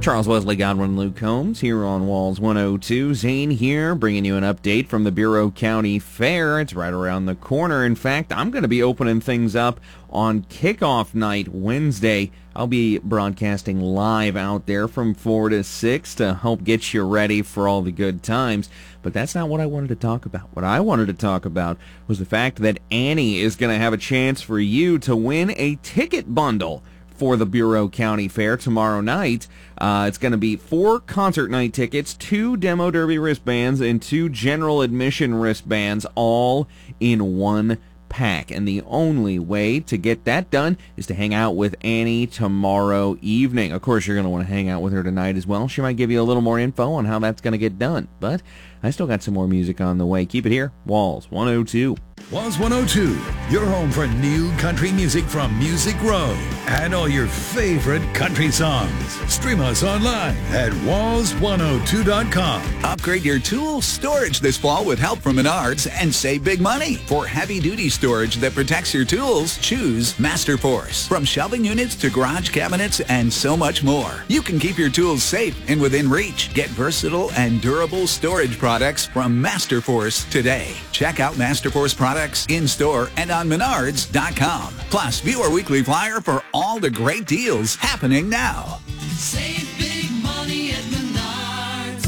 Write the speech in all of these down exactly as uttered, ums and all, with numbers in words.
Charles Wesley, Godwin, and Luke Combs here on Walls one oh two. Zane here, bringing you an update from the Bureau County Fair. It's right around the corner. In fact, I'm going to be opening things up on kickoff night Wednesday. I'll be broadcasting live out there from four to six to help get you ready for all the good times. But that's not what I wanted to talk about. What I wanted to talk about was the fact that Annie is going to have a chance for you to win a ticket bundle for the Bureau County Fair tomorrow night. Uh, it's going to be four concert night tickets, two Demo Derby wristbands, and two general admission wristbands, all in one pack. And the only way to get that done is to hang out with Annie tomorrow evening. Of course, you're going to want to hang out with her tonight as well. She might give you a little more info on how that's going to get done. But I still got some more music on the way. Keep it here. Walls one oh two. Walls one oh two, your home for new country music from Music Row and all your favorite country songs. Stream us online at walls one oh two dot com. Upgrade your tool storage this fall with help from Menards and save big money. For heavy-duty storage that protects your tools, choose Masterforce. From shelving units to garage cabinets and so much more. You can keep your tools safe and within reach. Get versatile and durable storage products from Masterforce today. Check out Masterforce products in-store and on menards dot com. Plus, view our weekly flyer for all the great deals happening now. Save big money at Menards.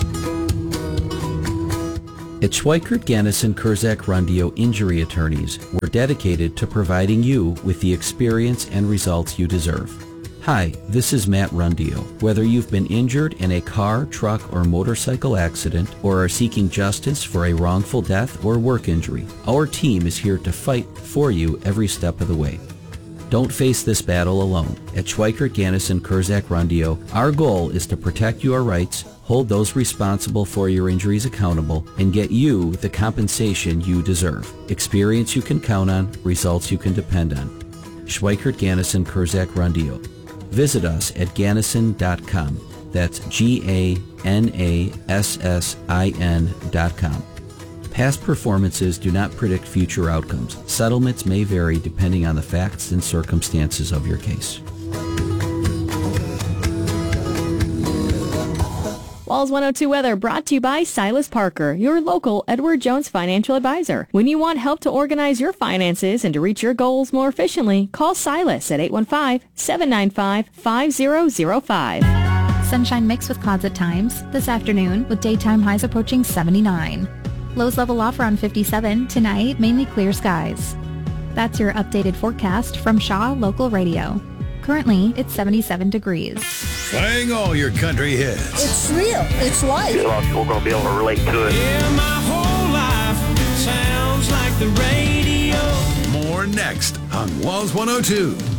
At Schweikert, Gannison, Kurzak, Rundio Injury Attorneys, we're dedicated to providing you with the experience and results you deserve. Hi, this is Matt Rundio. Whether you've been injured in a car, truck, or motorcycle accident, or are seeking justice for a wrongful death or work injury, our team is here to fight for you every step of the way. Don't face this battle alone. At Schweikert, Gannison, Kurzak, Rundio, our goal is to protect your rights, hold those responsible for your injuries accountable, and get you the compensation you deserve. Experience you can count on, results you can depend on. Schweikert, Gannison, Kurzak, Rundio. Visit us at gannison dot com. That's G A N A S S I N dot com. Past performances do not predict future outcomes. Settlements may vary depending on the facts and circumstances of your case. Walls one oh two weather brought to you by Silas Parker, your local Edward Jones financial advisor. When you want help to organize your finances and to reach your goals more efficiently, call Silas at eight one five, seven nine five, five zero zero five. Sunshine mixed with clouds at times this afternoon with daytime highs approaching seventy-nine. Lows level off around fifty-seven. Tonight, mainly clear skies. That's your updated forecast from Shaw Local Radio. Currently, it's seventy-seven degrees. Playing all your country hits. It's real. It's life. A lot of people are going to be able to relate to it. Yeah, my whole life sounds like the radio. More next on Walls one oh two.